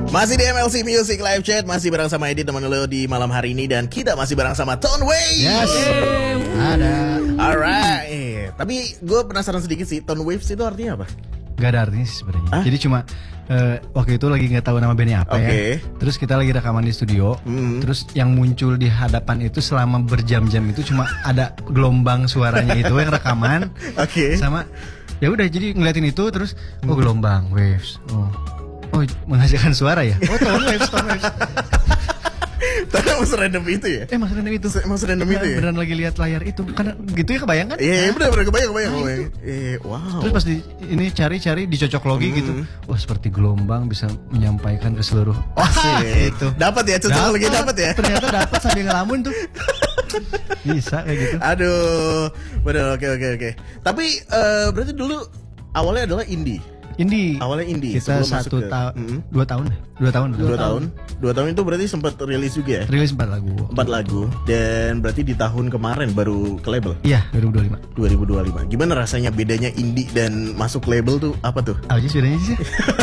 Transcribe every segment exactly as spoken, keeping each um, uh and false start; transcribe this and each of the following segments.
Masih di M L C Music Live Chat, masih bareng sama Edit teman lo di malam hari ini, dan kita masih bareng sama Tone Waves. Yes. Ada. Alright. Eh, tapi gue penasaran sedikit sih, Tone Waves itu artinya apa? Gak ada artinya sih sebenarnya. Hah? Jadi cuma uh, waktu itu lagi nggak tahu nama bandnya apa okay. ya. Terus kita lagi rekaman di studio. Mm. Terus yang muncul di hadapan itu selama berjam-jam itu cuma ada gelombang suaranya itu yang rekaman. Oke. Okay. Sama ya udah, jadi ngeliatin itu terus oh gelombang waves. Oh. Oh, menghasilkan suara ya? Oh, tone waves, tone waves. Tapi emang serandom itu ya? Eh, mas random itu. Emang serandom itu ya? Beneran lagi lihat layar itu. Karena gitu ya, kebayang kan? Iya, yeah, bener-bener kebayang, kebayang. kebayang. Eh, wow. Terus pas di, ini cari-cari dicocok logi mm. gitu. Wah, seperti gelombang bisa menyampaikan ke seluruh. Oh, sih. Itu. Dapat ya, cocok logi dapat ya? Ternyata dapat sambil ngelamun tuh. Bisa kayak gitu. Aduh. Bener, oke, oke, oke. Tapi, uh, berarti dulu awalnya adalah indie? Indie. Awalnya indie. Kita satu tahun, mm-hmm. dua tahun, dua tahun, dua, dua tahun, dua tahun itu berarti sempat rilis juga ya? Rilis empat lagu. Empat lagu. Dan berarti di tahun kemarin baru ke label? Iya, dua ribu dua puluh lima. dua ribu dua puluh lima. Gimana rasanya bedanya indie dan masuk label tuh? Apa tuh? Apa sih bedanya sih?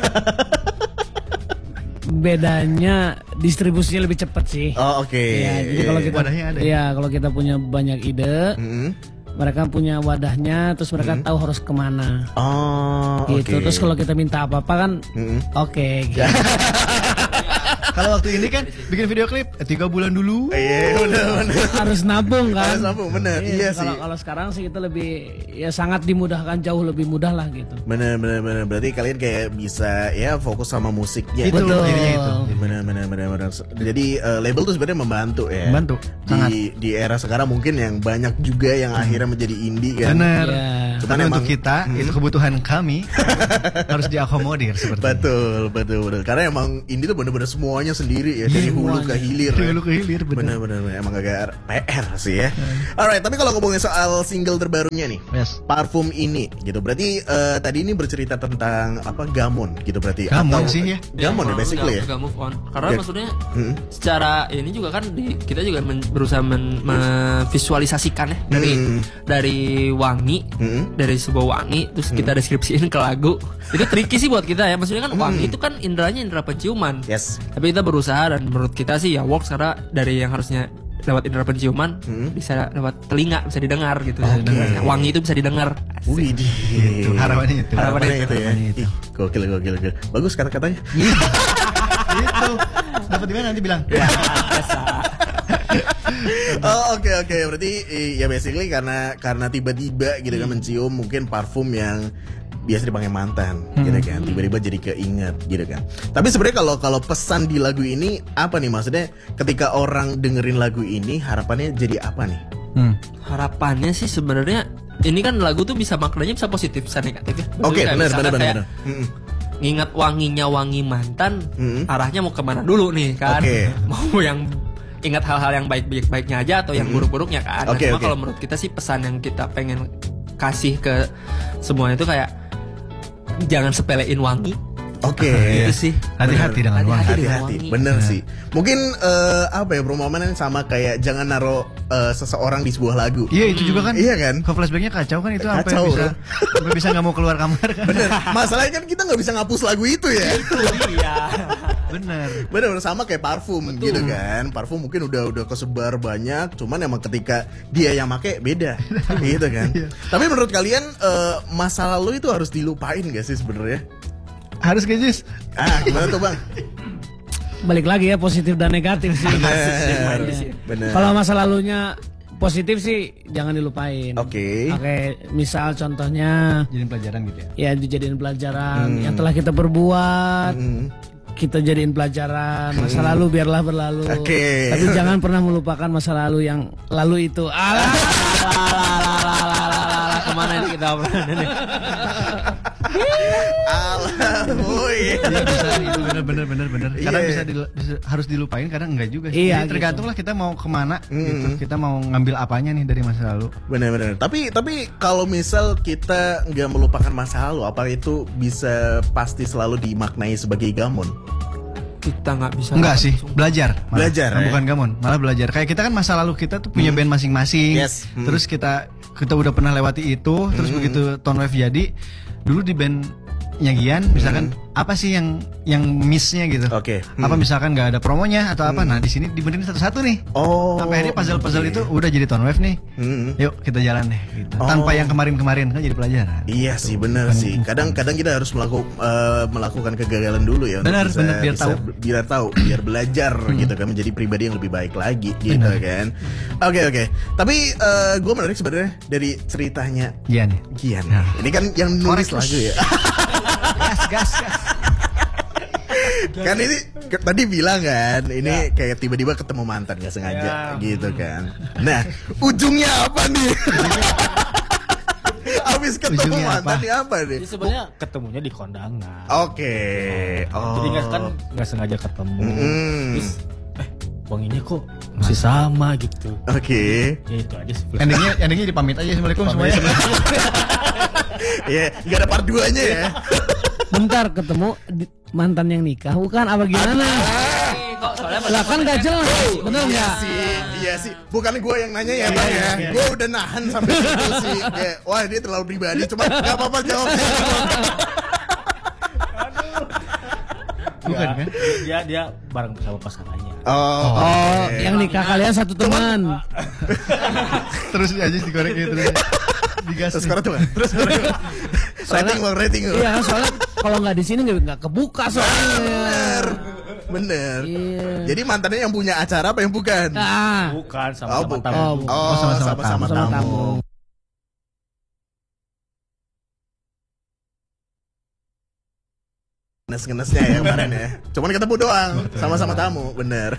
Bedanya distribusinya lebih cepat sih. Oh, oke. Okay. Ya, jadi kalau kita, wadahnya ada. Ya, kalau kita punya banyak ide. Mm-hmm. Mereka punya wadahnya, terus mereka hmm. tahu harus kemana. Oh, gitu. Okay. Terus kalau kita minta apa-apa kan, hmm. oke. Okay, gitu. Kalau waktu ini kan bikin video klip tiga bulan dulu. Iya, benar-benar. Harus nabung kan. Harus nabung, benar. Iya, iya sih. Kalau kalau sekarang sih kita lebih, ya sangat dimudahkan, jauh lebih mudah lah gitu. Benar, benar, benar. Berarti kalian kayak bisa ya fokus sama musiknya. Itu Betul. itu. Benar, benar, benar, benar. Jadi uh, label tuh sebenarnya membantu ya. Membantu. Sangat. Di di era sekarang mungkin yang banyak juga yang hmm. akhirnya menjadi indie kan. Benar. Yeah. Cuman untuk kita hmm. itu kebutuhan kami harus diakomodir seperti betul, ini. Betul, betul. Karena emang indie tuh benar-benar semuanya sendiri ya, dari hulu ke hilir. Dari hulu ke hilir, benar. Benar-benar emang agak P R sih ya. Alright, tapi kalau ngomongin soal single terbarunya nih, yes. Parfum ini, gitu. Berarti uh, tadi ini bercerita tentang apa gamon, gitu berarti. Gamon sih ya. Gamon ya, basically ya. Gak move on. Karena ya. maksudnya hmm. secara ini juga kan di, kita juga men, berusaha men, memvisualisasikan ya dari hmm. dari wangi, hmm. dari sebuah wangi, terus hmm. kita deskripsiin ke lagu. Itu tricky sih buat kita ya. Maksudnya kan wangi hmm. itu kan inderanya indera penciuman. Yes. Tapi kita berusaha, dan menurut kita sih ya works, karena dari yang harusnya lewat indera penciuman hmm. bisa lewat telinga, bisa didengar gitu. Okay. Bisa wangi itu bisa didengar. Wih, gitu. Harapannya itu. Harapannya itu, itu ya. harapannya itu. Ih, gokil, gokil, gokil. Bagus kata-katanya. Itu. Dapat di mana nanti bilang? Oh, oke okay, oke okay. Berarti ya basically karena karena tiba-tiba gitu kan mencium mungkin parfum yang biasa dipakai mantan, hmm. gitu kan, tiba-tiba jadi keinget, gitu kan. Tapi sebenarnya kalau kalau pesan di lagu ini apa nih, maksudnya ketika orang dengerin lagu ini harapannya jadi apa nih? Hmm. Harapannya sih sebenarnya ini kan lagu tuh bisa maknanya bisa positif, bisa negatif ya. Oke, okay, benar benar benar. Ngingat wanginya wangi mantan, hmm. arahnya mau kemana dulu nih kan? Okay. Mau yang ingat hal-hal yang baik-baiknya aja atau yang hmm. buruk-buruknya kan? Okay, nah, cuma okay. kalau menurut kita sih pesan yang kita pengen kasih ke semuanya itu kayak jangan sepelein wangi. Oke, okay. Itu sih. Hati-hati dengan wangi. Hati-hati, bener nah. sih. Mungkin uh, apa ya, perumpamaan sama kayak jangan naruh uh, seseorang di sebuah lagu. Iya, itu juga kan. Iya kan. Kalau flashbacknya kacau kan itu, kacau, sampai bisa sampai bisa nggak mau keluar kamar kan. Bener. Masalahnya kan kita nggak bisa ngapus lagu itu ya. Itu iya. Bener. Bener sama kayak parfum. Betul. Gitu kan. Parfum mungkin udah udah kesebar banyak, cuman emang ketika dia yang make beda. Gitu kan. Iya. Tapi menurut kalian uh, masa lalu itu harus dilupain gak sih sebenarnya? Harus gak Jis? Ah, gimana tuh Bang? Balik lagi ya, positif dan negatif sih. Bener, bener. Kalau masa lalunya positif sih jangan dilupain. Oke. Okay. Oke, okay, misal contohnya jadiin pelajaran gitu ya. Ya, dijadiin pelajaran hmm. yang telah kita perbuat. Hmm. Kita jadiin pelajaran, masa hmm. lalu biarlah berlalu. Oke. Okay. Tapi jangan pernah melupakan masa lalu yang lalu itu. Alah, kemana ini kita obrolan ini? Alah, boy. Iya, bisa itu benar-benar benar-benar. Karena yeah. bisa, dilu, bisa harus dilupain, kadang enggak juga sih. Iya, jadi tergantung lah gitu. kita mau kemana hmm. gitu. Kita mau ngambil apanya nih dari masa lalu. Benar-benar. Tapi tapi kalau misal kita nggak melupakan masa lalu, apa itu bisa pasti selalu dimaknai sebagai gamon? Kita nggak bisa. Enggak sih, belajar. Malah. Belajar. Nah, ya? Bukan gamon, malah belajar. Kayak kita kan masa lalu kita tuh punya hmm. band masing-masing. Yes. Hmm. Terus kita kita udah pernah lewati itu. Terus hmm. begitu Tone Wave jadi, dulu di band Gian misalkan apa sih yang yang missnya gitu. Oke. Apa misalkan nggak ada promonya atau apa. Nah di sini dibenerin satu-satu nih. Oh. Sampai akhirnya puzzle-puzzle oke. itu udah jadi Tone Wave nih. Hmm. Yuk kita jalan deh gitu. Oh. Tanpa yang kemarin-kemarin kan jadi pelajaran. Iya sih benar sih. Kadang-kadang kita harus melaku, uh, melakukan kegagalan dulu ya. untuk Benar, bisa- benar, biar bisa- tahu. biar tahu, biar belajar gitu kan menjadi pribadi yang lebih baik lagi gitu kan. Oke oke. Tapi uh, gue menarik sebenarnya dari ceritanya Gian ya. Gian. Nah. Ini kan yang nulis Korek, lagu ya. Gas gas gas. Kan ini ke- tadi bilang kan ini kayak tiba-tiba ketemu mantan gak sengaja gitu kan. Nah ujungnya apa nih? Abis ketemu Ujungnya mantan apa? nih apa nih? Jadi sebenarnya ketemunya di kondangan. Oke. Oh. Jadi nggak kan nggak sengaja ketemu. Mm. Terus eh wanginya kok masih sama gitu. Oke. Ya itu aja sih. Endingnya endingnya dipamit aja Assalamualaikum semuanya. Iya, nggak ada part dua-nya ya. Bentar ketemu di- mantan yang nikah bukan apa gimana? Kok soalnya Lah kan gak jelas, bener Iya nggak? sih, iya sih. Bukan gue yang nanya ya, Bang ya. Gue udah nahan sampai situ sih. Kayak, wah ini terlalu pribadi. Cuma nggak apa-apa jawabnya. Bukan kan? Dia dia bareng sama pasangannya. Oh, Oh, oke. yang nikah kalian satu teman. Terus aja digoreng gitu terus. Digas. Terus sekarang tuh kan. Terus rating bang, rating bang. Iya, soalnya kalau nggak di sini nggak nggak kebuka soalnya. Bener, bener. Iya. Jadi mantannya yang punya acara apa yang bukan? Ah, Bukan Oh, sama-sama bukan. tamu. Oh, Oh, Oh, sama-sama sama-sama sama tamu. tamu. Ngenes-ngenesnya ya kemarin ya. Cuman ketemu doang, sama-sama tamu, bener.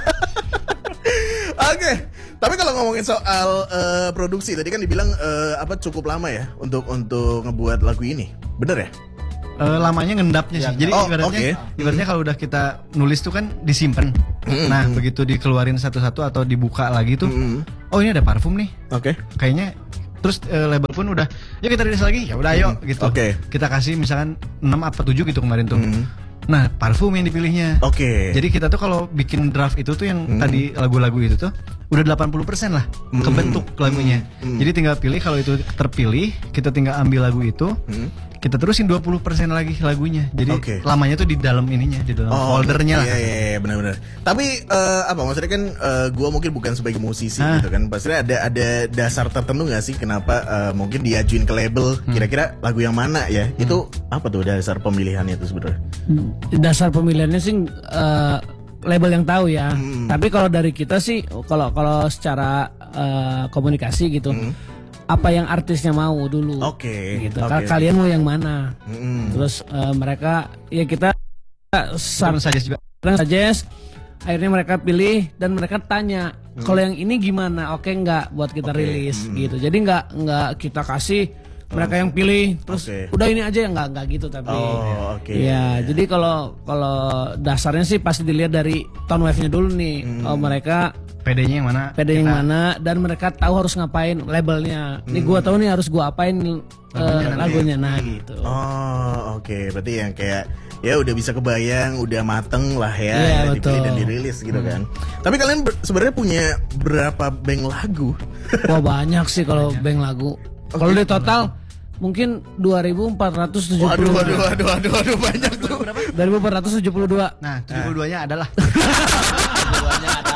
Oke, tapi kalau ngomongin soal eh, produksi tadi kan dibilang eh, apa cukup lama ya untuk untuk ngebuat lagu ini, bener ya? Eh, lamanya ngendapnya sih. Jadi Oh, ibaratnya oke. ibaratnya kalau udah kita nulis tuh kan disimpan. Nah, begitu dikeluarin satu-satu atau dibuka lagi tuh, Mm. oh ini ada parfum nih. Oke. Kayaknya terus eh, label pun udah, yuk kita rilis lagi. Ya udah ayo gitu. Oke. Kita kasih misalkan enam apa tujuh gitu kemarin tuh. Nah, parfum yang dipilihnya. Oke. Jadi kita tuh kalau bikin draft itu tuh yang tadi lagu-lagu itu tuh udah delapan puluh persen lah kebentuk lagunya. Jadi tinggal pilih, kalau itu terpilih, kita tinggal ambil lagu itu. Kita terusin dua puluh persen lagi lagunya. Jadi Oke. lamanya tuh di dalam ininya, di dalam foldernya lah. Iya iya iya benar-benar. Tapi eh, apa maksudnya kan eh, gua mungkin bukan sebagai musisi Ah. gitu kan. Pastinya ada ada dasar tertentu nggak sih kenapa eh, mungkin diajuin ke label kira-kira lagu yang mana ya? Itu apa tuh dasar pemilihannya itu sebenarnya? dasar pemilihannya sih eh, label yang tahu ya. Tapi kalau dari kita sih, kalau kalau secara eh, komunikasi gitu, apa yang artisnya mau dulu. Oke, Gitu. oke, Ka- oke. Kalian mau yang mana? Mm-mm. Terus eh, mereka ya kita Saran saja juga. suggest, akhirnya mereka pilih dan mereka tanya kalau yang ini gimana, oke nggak buat kita Oke, rilis gitu. Jadi nggak nggak kita kasih mereka yang pilih terus Oke. udah ini aja, nggak nggak gitu tapi. Oh, oke. Ya, jadi kalau kalau dasarnya sih pasti dilihat dari tone wave-nya dulu nih. Oh, mereka P D-nya yang mana? pede yang Kita- mana dan mereka tahu harus ngapain labelnya. Nih gua tahu nih harus gua apain eh, lagunya nah gitu. Oh, oke. Berarti yang kayak ya udah bisa kebayang, udah mateng lah ya, Iya, ya, dipilih betul. dan dirilis gitu kan. Tapi kalian ber- sebenarnya punya berapa bank lagu? Wah banyak sih kalau bank lagu. Kalau di total mungkin dua ribu empat ratus tujuh Waduh, puluh dua. waduh, waduh, waduh, waduh, banyak tuh. dua ribu empat ratus tujuh puluh dua. Nah, tujuh puluh dua-nya adalah Keduanya ada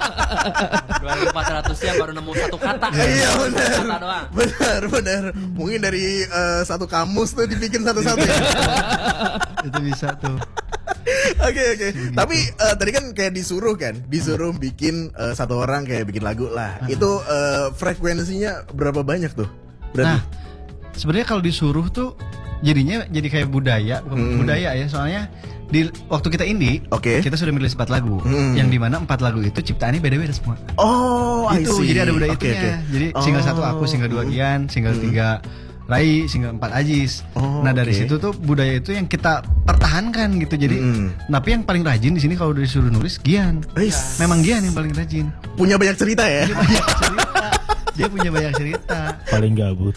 dua ribu empat ratus ya baru nemu satu kata. Iya Satu benar, kata doang. benar, benar. Mungkin dari eh, satu kamus tuh dibikin satu-satu ya. itu bisa tuh. Oke oke. Tapi eh, tadi kan kayak disuruh kan, disuruh bikin eh, satu orang kayak bikin lagu lah. Itu eh, frekuensinya berapa banyak tuh? Berarti? Nah, sebenarnya kalau disuruh tuh jadinya jadi kayak budaya, bukan budaya ya. Soalnya di waktu kita indie, Oke. kita sudah merilis empat lagu, Hmm. yang dimana empat lagu itu ciptaannya beda-beda semua. Oh, I Itu see. jadi ada budaya Oke, itunya. oke. Jadi single satu aku, Oh. single dua Gian, single tiga Rai, single empat Ajis. Oh, nah dari oke. situ tuh budaya itu yang kita pertahankan gitu. Jadi, Mm. tapi yang paling rajin di sini kalau disuruh nulis Gian. Wis. Memang Gian yang paling rajin. Punya banyak cerita ya. Banyak cerita. Dia punya banyak cerita. Paling gabut.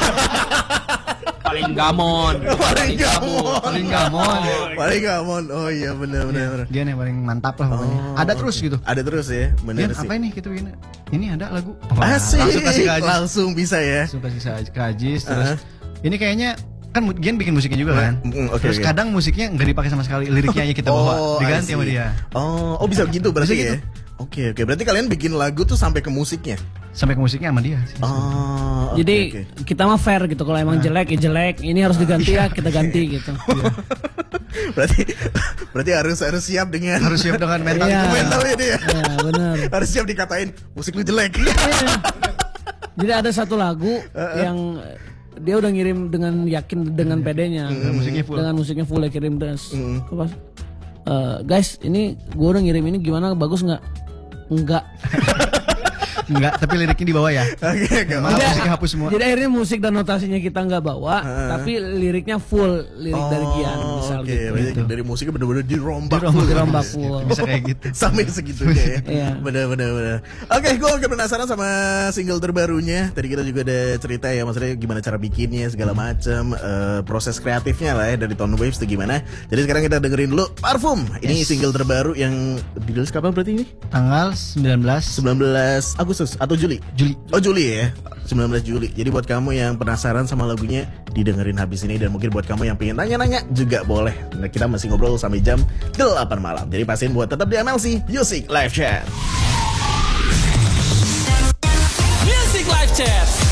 Paling gamon. Paling gamon. Paling gamon. Paling gamon. Oh iya benar benar. benar. Gian yang paling mantap lah pokoknya. Oh, Ada terus gitu. Ada terus ya, benar Gian sih. apa ini gitu ini? Ini ada lagu. Asik. Langsung kasih ke Ajis. Langsung bisa ya. Langsung kasih ke Ajis terus. Uh-huh. Ini kayaknya kan Gian bikin musiknya juga kan. Mm, oke, Terus oke. kadang musiknya nggak dipakai sama sekali, liriknya aja kita bawa, Oh, diganti I sama see. dia. Oh, oh bisa begitu berarti Bisa ya. gitu. Oke, oke. Berarti kalian bikin lagu tuh sampai ke musiknya. Sampai ke musiknya sama dia sih. Oh, oke, Jadi oke. kita mah fair gitu. Kalau emang jelek ya jelek, ini harus diganti ya kita ganti gitu. berarti berarti harus harus siap dengan Harus siap dengan mental Iya. itu. mentalnya dia. Iya benar. Harus siap dikatain musik lu jelek. Jadi ada satu lagu yang dia udah ngirim dengan yakin dengan pedenya, Dengan musiknya full. dengan musiknya full ya kirim terus. Apa? Eh, guys, ini gue udah ngirim ini gimana, bagus nggak? Enggak. Enggak, tapi liriknya di bawah ya. Oke, oke. Malah musiknya hapus semua. Jadi akhirnya musik dan notasinya kita nggak bawa, tapi liriknya full lirik dari Gian misal Oke, gitu. berarti dari musiknya benar-benar dirombak. Dirombak, dirombak full. Bisa kayak gitu. Sampai segitunya ya. Iya. Bener bener bener. Oke, gue agak penasaran sama single terbarunya. Tadi kita juga ada cerita ya, maksudnya gimana cara bikinnya segala macam, eh, proses kreatifnya lah ya dari Tone Waves itu gimana. Jadi sekarang kita dengerin dulu Parfum. Ini single terbaru yang dirilis kapan berarti ini? Tanggal sembilan belas sembilan belas Agustus atau Juli? Juli. Oh Juli ya, sembilan belas Juli. Jadi buat kamu yang penasaran sama lagunya, didengerin habis ini. Dan mungkin buat kamu yang pengen nanya-nanya juga boleh. Nah, kita masih ngobrol sampai jam delapan malam. Jadi pastiin buat tetap di M L C Music Live Chat. Music Live Chat.